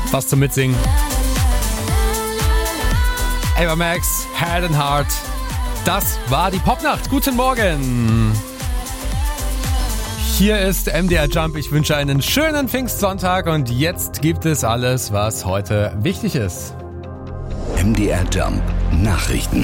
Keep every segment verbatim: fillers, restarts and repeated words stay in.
Was zum Mitsingen. Ava Max, Head and Heart. Das war die Popnacht. Guten Morgen. Hier ist M D R Jump. Ich wünsche einen schönen Pfingstsonntag und jetzt gibt es alles, was heute wichtig ist. M D R Jump Nachrichten.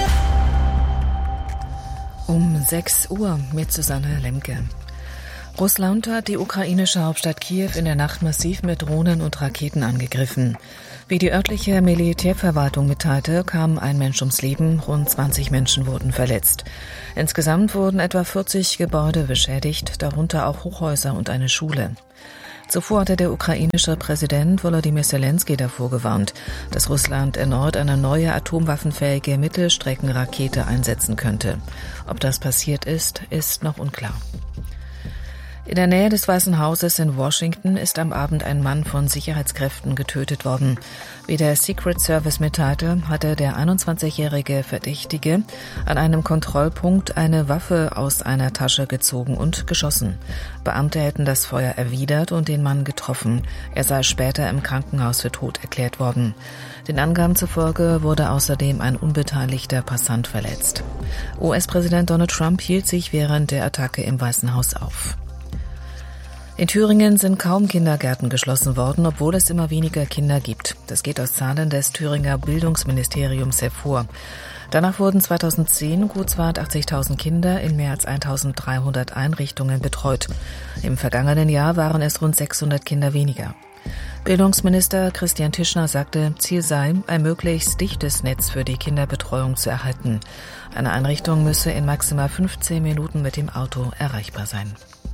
Um sechs Uhr mit Susanne Lemke. Russland hat die ukrainische Hauptstadt Kiew in der Nacht massiv mit Drohnen und Raketen angegriffen. Wie die örtliche Militärverwaltung mitteilte, kam ein Mensch ums Leben, rund zwanzig Menschen wurden verletzt. Insgesamt wurden etwa vierzig Gebäude beschädigt, darunter auch Hochhäuser und eine Schule. Zuvor hatte der ukrainische Präsident Volodymyr Zelensky davor gewarnt, dass Russland erneut eine neue atomwaffenfähige Mittelstreckenrakete einsetzen könnte. Ob das passiert ist, ist noch unklar. In der Nähe des Weißen Hauses in Washington ist am Abend ein Mann von Sicherheitskräften getötet worden. Wie der Secret Service mitteilte, hatte der einundzwanzigjährige Verdächtige an einem Kontrollpunkt eine Waffe aus einer Tasche gezogen und geschossen. Beamte hätten das Feuer erwidert und den Mann getroffen. Er sei später im Krankenhaus für tot erklärt worden. Den Angaben zufolge wurde außerdem ein unbeteiligter Passant verletzt. U S-Präsident Donald Trump hielt sich während der Attacke im Weißen Haus auf. In Thüringen sind kaum Kindergärten geschlossen worden, obwohl es immer weniger Kinder gibt. Das geht aus Zahlen des Thüringer Bildungsministeriums hervor. Danach wurden zweitausendzehn gut zweihundertachtzigtausend Kinder in mehr als eintausenddreihundert Einrichtungen betreut. Im vergangenen Jahr waren es rund sechshundert Kinder weniger. Bildungsminister Christian Tischner sagte, Ziel sei, ein möglichst dichtes Netz für die Kinderbetreuung zu erhalten. Eine Einrichtung müsse in maximal fünfzehn Minuten mit dem Auto erreichbar sein.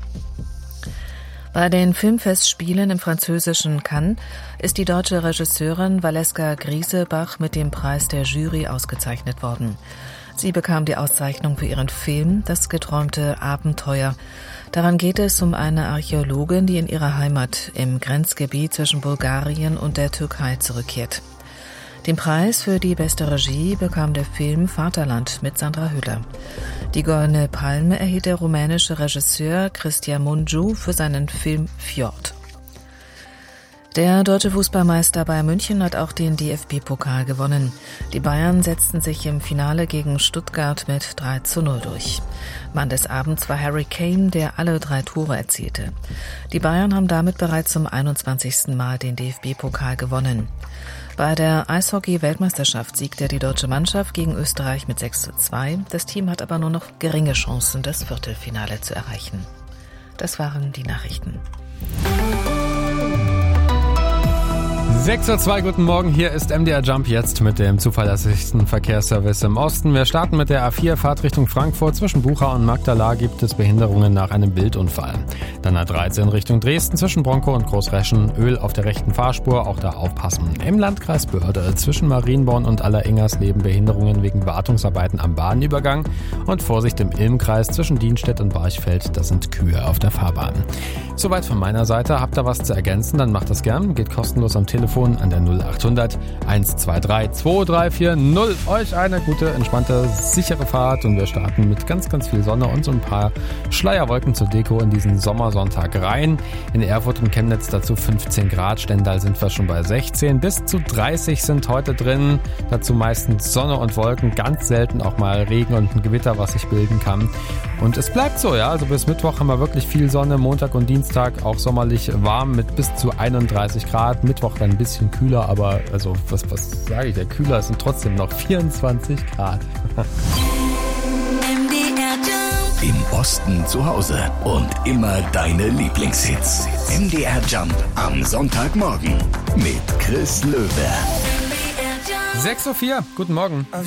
Bei den Filmfestspielen im französischen Cannes ist die deutsche Regisseurin Valeska Griesebach mit dem Preis der Jury ausgezeichnet worden. Sie bekam die Auszeichnung für ihren Film Das geträumte Abenteuer. Daran geht es um eine Archäologin, die in ihre Heimat im Grenzgebiet zwischen Bulgarien und der Türkei zurückkehrt. Den Preis für die beste Regie bekam der Film Vaterland mit Sandra Hüller. Die Goldene Palme erhielt der rumänische Regisseur Cristian Mungiu für seinen Film Fjord. Der deutsche Fußballmeister Bayern München hat auch den D F B-Pokal gewonnen. Die Bayern setzten sich im Finale gegen Stuttgart mit drei zu null durch. Mann des Abends war Harry Kane, der alle drei Tore erzielte. Die Bayern haben damit bereits zum einundzwanzigsten Mal den D F B-Pokal gewonnen. Bei der Eishockey-Weltmeisterschaft siegte die deutsche Mannschaft gegen Österreich mit sechs zu zwei. Das Team hat aber nur noch geringe Chancen, das Viertelfinale zu erreichen. Das waren die Nachrichten. sechs Uhr zwei, guten Morgen, hier ist M D R Jump jetzt mit dem zuverlässigsten Verkehrsservice im Osten. Wir starten mit der A vier, Fahrt Richtung Frankfurt. Zwischen Bucha und Magdala gibt es Behinderungen nach einem Wildunfall. Dann A dreizehn Richtung Dresden zwischen Bronkow und Großreschen. Öl auf der rechten Fahrspur, auch da aufpassen. Im Landkreis Börde zwischen Marienborn und Alleringers-Leben Behinderungen wegen Wartungsarbeiten am Bahnübergang. Und Vorsicht im Ilmkreis zwischen Dienstedt und Barchfeld, das sind Kühe auf der Fahrbahn. Soweit von meiner Seite. Habt ihr was zu ergänzen, dann macht das gern. Geht kostenlos am Telefon an der null achthundert eins zwei drei zwei drei vier null. Euch eine gute, entspannte, sichere Fahrt und wir starten mit ganz, ganz viel Sonne und so ein paar Schleierwolken zur Deko in diesen Sommersonntag rein. In Erfurt und Chemnitz dazu fünfzehn Grad, Stendal sind wir schon bei sechzehn, bis zu dreißig sind heute drin. Dazu meistens Sonne und Wolken, ganz selten auch mal Regen und ein Gewitter, was sich bilden kann. Und es bleibt so, ja, also bis Mittwoch haben wir wirklich viel Sonne, Montag und Dienstag auch sommerlich warm mit bis zu einunddreißig Grad, Mittwoch dann ein bisschen kühler, aber also was, was sage ich, der Kühler sind trotzdem noch vierundzwanzig Grad. Im Osten zu Hause und immer deine Lieblingshits. M D R Jump am Sonntagmorgen mit Chris Löwe. sechs Uhr vier, guten Morgen. Auf